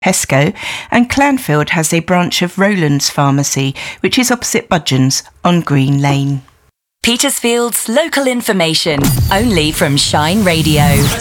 Tesco, and Clanfield has a branch of Rowland's Pharmacy, which is opposite Budgeon's on Green Lane. Petersfield's local information, only from Shine Radio.